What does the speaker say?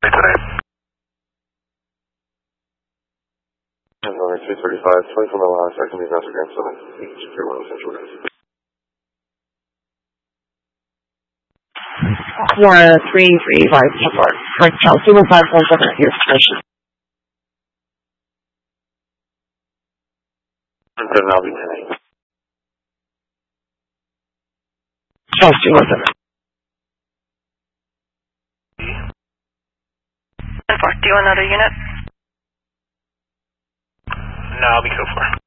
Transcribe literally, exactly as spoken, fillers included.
Today. Number three thirty-five, twenty-four mile hour, second is Master Grand seven, Secure one Central Gas. Florida three three five four. Frank Chelsea one five four seven at your station. And then I'll be ten eight. Chelsea one seven. ten four, do you want another unit? No, I'll be code four.